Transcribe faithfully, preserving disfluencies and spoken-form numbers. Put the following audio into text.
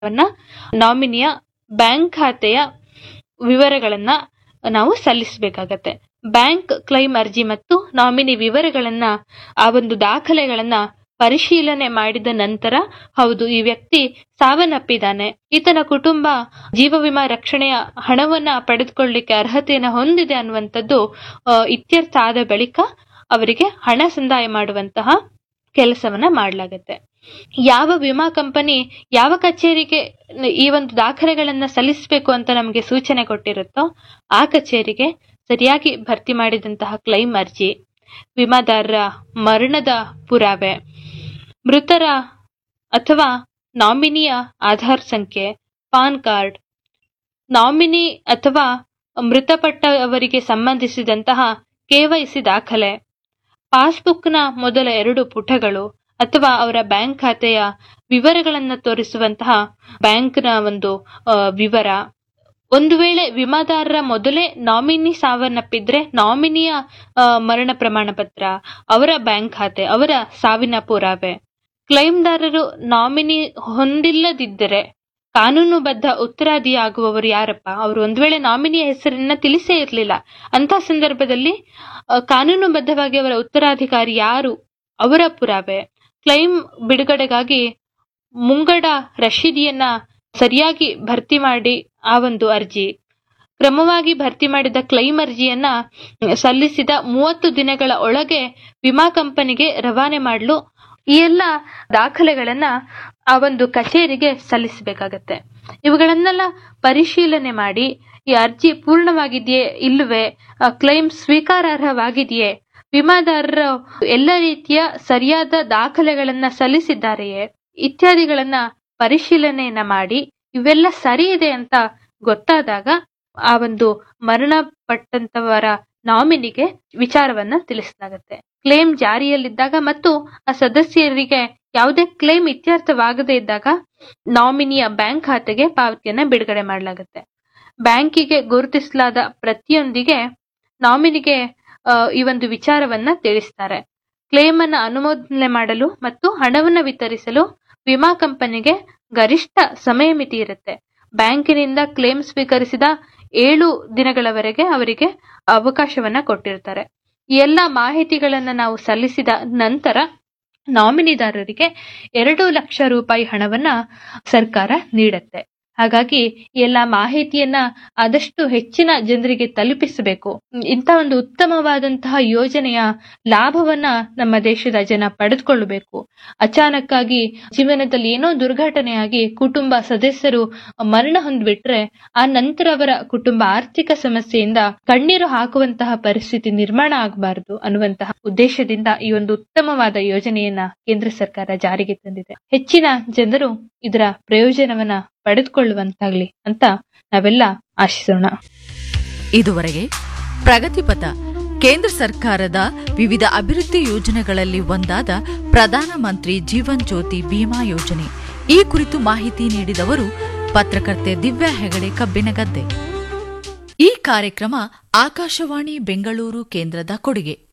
ನಾಮಿನಿಯ bank ಖಾತೆಯ ವಿವರಗಳನ್ನ ನಾವು ಸಲ್ಲಿಸಬೇಕಾಗತ್ತೆ. ಬ್ಯಾಂಕ್ ಕ್ಲೈಮ್ ಅರ್ಜಿ ಮತ್ತು ನಾಮಿನಿ ವಿವರಗಳನ್ನ ಆ ಒಂದು ದಾಖಲೆಗಳನ್ನ ಪರಿಶೀಲನೆ ಮಾಡಿದ ನಂತರ ಹೌದು ಈ ವ್ಯಕ್ತಿ ಸಾವನ್ನಪ್ಪಿದ್ದಾನೆ, ಈತನ ಕುಟುಂಬ ಜೀವ ವಿಮಾ ರಕ್ಷಣೆಯ ಹಣವನ್ನ ಪಡೆದುಕೊಳ್ಳಲಿಕ್ಕೆ ಅರ್ಹತೆಯನ್ನ ಹೊಂದಿದೆ ಅನ್ನುವಂಥದ್ದು ಇತ್ಯರ್ಥ ಆದ ಬಳಿಕ ಅವರಿಗೆ ಹಣ ಸಂದಾಯ ಮಾಡುವಂತಹ ಕೆಲಸವನ್ನ ಮಾಡಲಾಗತ್ತೆ. ಯಾವ ವಿಮಾ ಕಂಪನಿ ಯಾವ ಕಚೇರಿಗೆ ಈ ಒಂದು ದಾಖಲೆಗಳನ್ನ ಸಲ್ಲಿಸಬೇಕು ಅಂತ ನಮಗೆ ಸೂಚನೆ ಕೊಟ್ಟಿರುತ್ತೋ ಆ ಕಚೇರಿಗೆ ಸರಿಯಾಗಿ ಭರ್ತಿ ಮಾಡಿದಂತಹ ಕ್ಲೈಮ್ ಅರ್ಜಿ, ವಿಮಾದಾರರ ಮರಣದ ಪುರಾವೆ, ಮೃತರ ಅಥವಾ ನಾಮಿನಿಯ ಆಧಾರ್ ಸಂಖ್ಯೆ, ಪಾನ್ ಕಾರ್ಡ್, ನಾಮಿನಿ ಅಥವಾ ಮೃತಪಟ್ಟವರಿಗೆ ಸಂಬಂಧಿಸಿದಂತಹ ಕೆವೈಸಿ ದಾಖಲೆ, ಪಾಸ್ಬುಕ್ನ ಮೊದಲ ಎರಡು ಪುಟಗಳು ಅಥವಾ ಅವರ ಬ್ಯಾಂಕ್ ಖಾತೆಯ ವಿವರಗಳನ್ನು ತೋರಿಸುವಂತಹ ಬ್ಯಾಂಕ್ನ ಒಂದು ವಿವರ. ಒಂದು ವೇಳೆ ವಿಮಾದಾರರ ಮೊದಲೇ ನಾಮಿನಿ ಸಾವನ್ನಪ್ಪಿದ್ರೆ ನಾಮಿನಿಯ ಮರಣ ಪ್ರಮಾಣ ಪತ್ರ, ಅವರ ಬ್ಯಾಂಕ್ ಖಾತೆ, ಅವರ ಸಾವಿನ ಪುರಾವೆ. ಕ್ಲೈಮ್ದಾರರು ನಾಮಿನಿ ಹೊಂದಿಲ್ಲದಿದ್ದರೆ ಕಾನೂನುಬದ್ಧ ಉತ್ತರಾದಿಯಾಗುವವರು ಯಾರಪ್ಪ? ಅವರು ಒಂದು ವೇಳೆ ನಾಮಿನಿಯ ಹೆಸರನ್ನ ತಿಳಿಸೇ ಇರಲಿಲ್ಲ, ಅಂತ ಸಂದರ್ಭದಲ್ಲಿ ಕಾನೂನುಬದ್ಧವಾಗಿ ಅವರ ಉತ್ತರಾಧಿಕಾರಿ ಯಾರು, ಅವರ ಪುರಾವೆ. ಕ್ಲೈಮ್ ಬಿಡುಗಡೆಗಾಗಿ ಮುಂಗಡ ರಶೀದಿಯನ್ನ ಸರಿಯಾಗಿ ಭರ್ತಿ ಮಾಡಿ ಆ ಒಂದು ಅರ್ಜಿ, ಕ್ರಮವಾಗಿ ಭರ್ತಿ ಮಾಡಿದ ಕ್ಲೈಮ್ ಅರ್ಜಿಯನ್ನ ಸಲ್ಲಿಸಿದ ಮೂವತ್ತು ದಿನಗಳ ಒಳಗೆ ವಿಮಾ ಕಂಪನಿಗೆ ರವಾನೆ ಮಾಡಲು ಈ ಎಲ್ಲ ದಾಖಲೆಗಳನ್ನ ಆ ಒಂದು ಕಚೇರಿಗೆ ಸಲ್ಲಿಸಬೇಕಾಗತ್ತೆ. ಇವುಗಳನ್ನೆಲ್ಲ ಪರಿಶೀಲನೆ ಮಾಡಿ ಈ ಅರ್ಜಿ ಪೂರ್ಣವಾಗಿದೆಯೇ ಇಲ್ಲವೇ, ಕ್ಲೈಮ್ ಸ್ವೀಕಾರಾರ್ಹವಾಗಿದೆಯೇ, ವಿಮಾದಾರರು ಎಲ್ಲ ರೀತಿಯ ಸರಿಯಾದ ದಾಖಲೆಗಳನ್ನ ಸಲ್ಲಿಸಿದ್ದಾರೆಯೇ ಇತ್ಯಾದಿಗಳನ್ನ ಪರಿಶೀಲನೆಯನ್ನ ಮಾಡಿ ಇವೆಲ್ಲ ಸರಿ ಇದೆ ಅಂತ ಗೊತ್ತಾದಾಗ ಆ ಒಂದು ಮರಣ ಪಟ್ಟಂತವರ ನಾಮಿನಿಗೆ ವಿಚಾರವನ್ನ ತಿಳಿಸಲಾಗುತ್ತೆ. ಕ್ಲೇಮ್ ಜಾರಿಯಲ್ಲಿದ್ದಾಗ ಮತ್ತು ಆ ಸದಸ್ಯರಿಗೆ ಯಾವುದೇ ಕ್ಲೇಮ್ ಇತ್ಯರ್ಥವಾಗದೇ ಇದ್ದಾಗ ನಾಮಿನಿಯ ಬ್ಯಾಂಕ್ ಖಾತೆಗೆ ಪಾವತಿಯನ್ನ ಬಿಡುಗಡೆ ಮಾಡಲಾಗುತ್ತೆ. ಬ್ಯಾಂಕಿಗೆ ಗುರುತಿಸಲಾದ ಪ್ರತಿಯೊಂದಿಗೆ ನಾಮಿನಿಗೆ ಈ ಒಂದು ವಿಚಾರವನ್ನ ತಿಳಿಸ್ತಾರೆ. ಕ್ಲೇಮ್ ಅನ್ನ ಅನುಮೋದನೆ ಮಾಡಲು ಮತ್ತು ಹಣವನ್ನ ವಿತರಿಸಲು ವಿಮಾ ಕಂಪನಿಗೆ ಗರಿಷ್ಠ ಸಮಯ ಮಿತಿ ಇರುತ್ತೆ. ಬ್ಯಾಂಕಿನಿಂದ ಕ್ಲೇಮ್ ಸ್ವೀಕರಿಸಿದ ಏಳು ದಿನಗಳವರೆಗೆ ಅವರಿಗೆ ಅವಕಾಶವನ್ನ ಕೊಟ್ಟಿರ್ತಾರೆ. ಈ ಎಲ್ಲ ಮಾಹಿತಿಗಳನ್ನ ನಾವು ಸಲ್ಲಿಸಿದ ನಂತರ ನಾಮಿನಿದಾರರಿಗೆ ಎರಡು ಲಕ್ಷ ರೂಪಾಯಿ ಹಣವನ್ನ ಸರ್ಕಾರ ನೀಡುತ್ತೆ. ಹಾಗಾಗಿ ಎಲ್ಲ ಮಾಹಿತಿಯನ್ನ ಆದಷ್ಟು ಹೆಚ್ಚಿನ ಜನರಿಗೆ ತಲುಪಿಸಬೇಕು. ಇಂಥ ಒಂದು ಉತ್ತಮವಾದಂತಹ ಯೋಜನೆಯ ಲಾಭವನ್ನ ನಮ್ಮ ದೇಶದ ಜನ ಪಡೆದುಕೊಳ್ಳಬೇಕು. ಅಚಾನಕ್ಕಾಗಿ ಜೀವನದಲ್ಲಿ ಏನೋ ದುರ್ಘಟನೆಯಾಗಿ ಕುಟುಂಬ ಸದಸ್ಯರು ಮರಣ ಹೊಂದ್ಬಿಟ್ರೆ ಆ ನಂತರ ಅವರ ಕುಟುಂಬ ಆರ್ಥಿಕ ಸಮಸ್ಯೆಯಿಂದ ಕಣ್ಣೀರು ಹಾಕುವಂತಹ ಪರಿಸ್ಥಿತಿ ನಿರ್ಮಾಣ ಆಗಬಾರದು ಅನ್ನುವಂತಹ ಉದ್ದೇಶದಿಂದ ಈ ಒಂದು ಉತ್ತಮವಾದ ಯೋಜನೆಯನ್ನ ಕೇಂದ್ರ ಸರ್ಕಾರ ಜಾರಿಗೆ ತಂದಿದೆ. ಹೆಚ್ಚಿನ ಜನರು ಇದರ ಪ್ರಯೋಜನವನ್ನ ಪಡೆದುಕೊಳ್ಳುವಂತಾಗ್ಲಿ ಅಂತ ನಾವೆಲ್ಲ ಆಶಿಸೋಣ. ಇದುವರೆಗೆ ಪ್ರಗತಿಪಥ ಕೇಂದ್ರ ಸರ್ಕಾರದ ವಿವಿಧ ಅಭಿವೃದ್ಧಿ ಯೋಜನೆಗಳಲ್ಲಿ ಒಂದಾದ ಪ್ರಧಾನಮಂತ್ರಿ ಜೀವನ್ ಜ್ಯೋತಿ ಬಿಮಾ ಯೋಜನೆ ಈ ಕುರಿತು ಮಾಹಿತಿ ನೀಡಿದವರು ಪತ್ರಕರ್ತೆ ದಿವ್ಯಾ ಹೆಗಡೆ ಕಬ್ಬಿನಗದ್ದೆ. ಈ ಕಾರ್ಯಕ್ರಮ ಆಕಾಶವಾಣಿ ಬೆಂಗಳೂರು ಕೇಂದ್ರದ ಕೊಡುಗೆ.